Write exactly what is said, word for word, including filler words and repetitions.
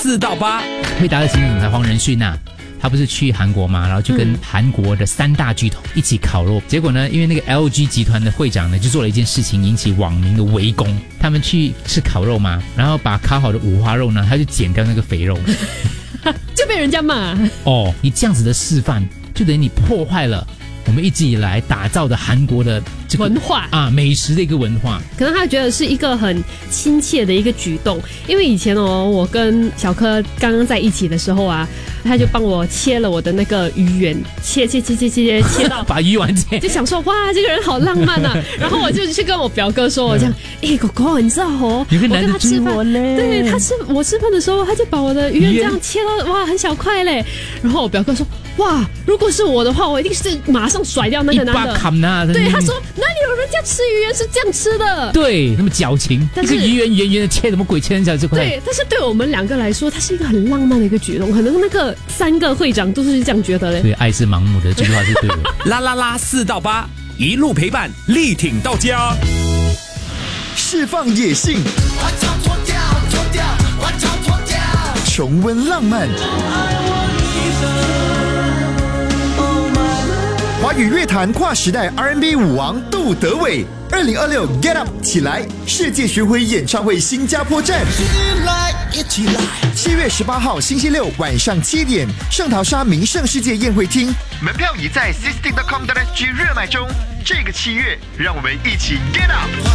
四到八， 惠达的行政总裁黄仁勋呐、他不是去韩国嘛，然后就跟韩国的三大巨头一起烤肉。结果呢，因为那个 L G 集团的会长呢，就做了一件事情，引起网民的围攻。他们去吃烤肉嘛，然后把烤好的五花肉呢，他就剪掉那个肥肉， 就被人家骂。 哦，你这样子的示范，就等于你破坏了我们一直以来打造的韩国的这个文化啊，美食的一个文化。 可能他觉得是一个很亲切的一个举动，因为以前哦，我跟小柯刚刚在一起的时候啊，他就帮我切了我的那个鱼圆，切切切切切切到把鱼丸切， 就想说哇，这个人好浪漫啊！然后我就去跟我表哥说，我这样，哎、欸，狗狗，你知道哦， 有个男的我跟他吃饭追我嘞， 对，他吃我吃饭的时候，他就把我的鱼圆这样切到哇很小块嘞。然后我表哥说，哇，如果是我的话，我一定是马上甩掉那个男的。 砍啊！ 对，他说哪里有人家吃鱼圆是这样吃的？ 对，那么矫情， 但是一个鱼圆圆圆的切什么鬼，切成小这块。 对，但是对我们两个来说，它是一个很浪漫的一个举动。可能那个三个会长都是这样觉得嘞。 对，爱是盲目的，这句话是对的。 啦啦啦四到八，一路陪伴，力挺到家。 释放野性，重温浪漫。华语乐坛跨时代 R and B 舞王杜德伟，二零二六 Get Up 起来世界巡回演唱会新加坡站，七月十八号星期六晚上七点，圣淘沙名胜世界宴会厅，门票已在 system dot com dot s g 热卖中。这个七月，让我们一起 Get Up。